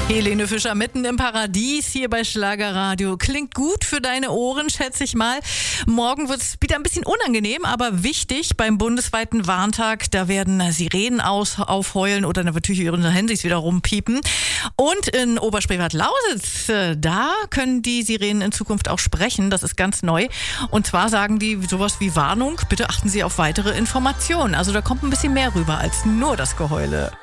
Helene Fischer mitten im Paradies hier bei Schlagerradio. Klingt gut für deine Ohren, schätze ich mal. Morgen wird es wieder ein bisschen unangenehm, aber wichtig beim bundesweiten Warntag. Da werden Sirenen aufheulen oder natürlich ihre Handys wieder rumpiepen. Und in Oberspreewald-Lausitz, da können die Sirenen in Zukunft auch sprechen. Das ist ganz neu. Und zwar sagen die sowas wie Warnung, bitte achten Sie auf weitere Informationen. Also da kommt ein bisschen mehr rüber als nur das Geheule.